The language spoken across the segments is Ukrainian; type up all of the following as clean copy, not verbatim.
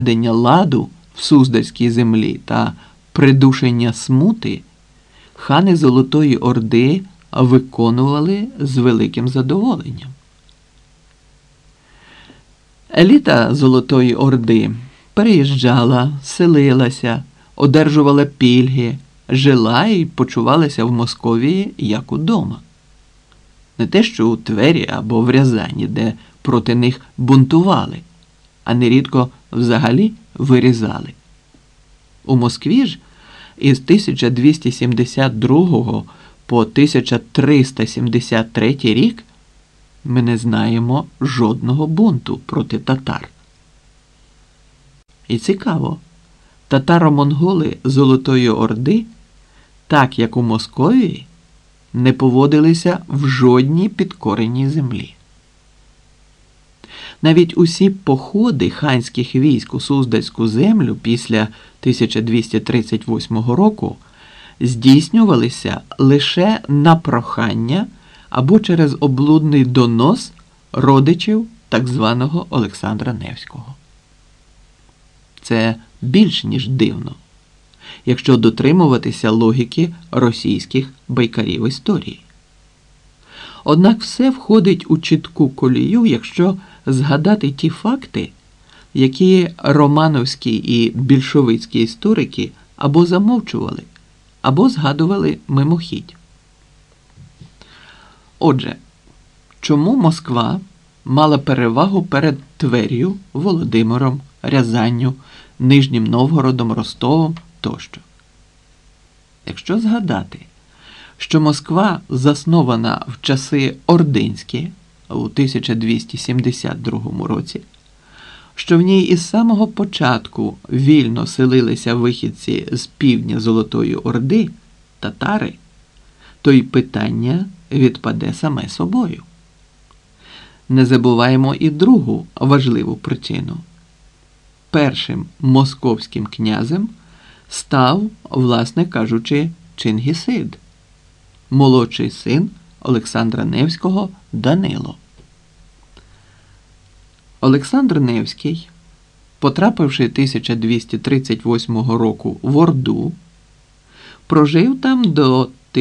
наведення ладу в Суздальській землі та придушення смути хани Золотої Орди виконували з великим задоволенням. Еліта Золотої Орди переїжджала, селилася, одержувала пільги, жила і почувалася в Московії як удома. Не те, що у Твері або в Рязані, де проти них бунтували, а нерідко взагалі вирізали. У Москві ж із 1272 по 1373 рік ми не знаємо жодного бунту проти татар. І цікаво, татаро-монголи Золотої Орди, так як у Московії, не поводилися в жодній підкореній землі. Навіть усі походи ханських військ у Суздальську землю після 1238 року здійснювалися лише на прохання або через облудний донос родичів так званого Олександра Невського. Це більш ніж дивно, якщо дотримуватися логіки російських байкарів історії. Однак все входить у чітку колію, якщо згадати ті факти, які романовські і більшовицькі історики або замовчували, або згадували мимохідь. Отже, чому Москва мала перевагу перед Твер'ю, Володимиром, Рязанню, Нижнім Новгородом, Ростовом тощо? Якщо згадати, що Москва заснована в часи ординські у 1272 році, що в ній із самого початку вільно селилися вихідці з півдня Золотої Орди, татари, то й питання відпаде саме собою. Не забуваємо і другу важливу причину. Першим московським князем став, власне кажучи, Чингісид, молодший син Олександра Невського Данило. Олександр Невський, потрапивши 1238 року в Орду, прожив там до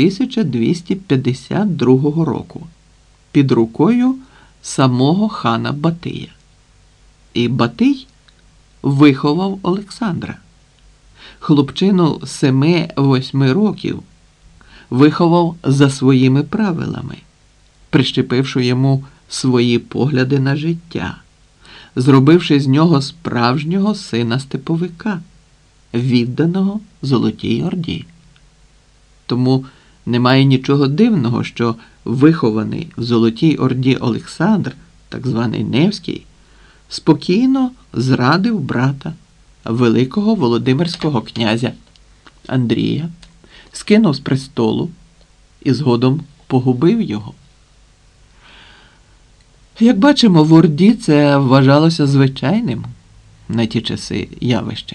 1252 року під рукою самого хана Батия. І Батий виховав Олександра, хлопчину 7-8 років, виховав за своїми правилами, прищепивши йому свої погляди на життя, зробивши з нього справжнього сина степовика, відданого Золотій Орді. Тому немає нічого дивного, що вихований в Золотій Орді Олександр, так званий Невський, спокійно зрадив брата, великого володимирського князя Андрія, скинув з престолу і згодом погубив його. Як бачимо, в Орді це вважалося звичайним на ті часи явищем.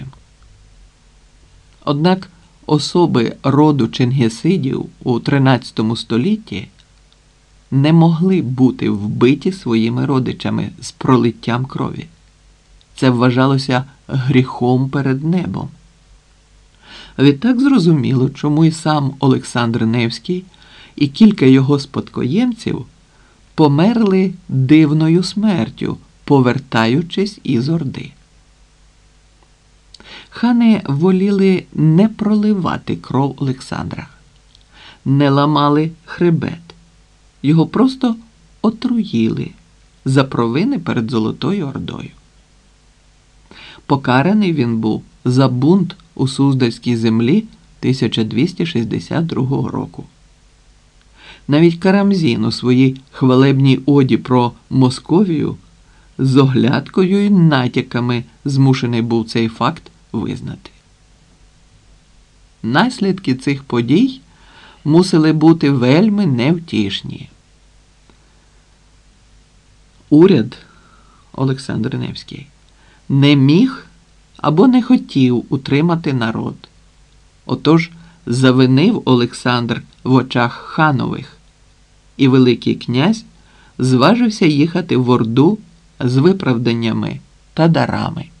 Однак особи роду Чингісидів у 13 столітті не могли бути вбиті своїми родичами з пролиттям крові. Це вважалося гріхом перед небом. Відтак зрозуміло, чому і сам Олександр Невський і кілька його спадкоємців померли дивною смертю, повертаючись із Орди. Хани воліли не проливати кров Олександра, не ламали хребет, його просто отруїли за провини перед Золотою Ордою. Покараний він був за бунт у Суздальській землі 1262 року. Навіть Карамзін у своїй хвалебній оді про Московію з оглядкою і натяками змушений був цей факт визнати. Наслідки цих подій мусили бути вельми невтішні. Уряд, Олександр Невський, не міг або не хотів утримати народ. Отож, завинив Олександр в очах ханових, і Великий князь зважився їхати в Орду з виправданнями та дарами.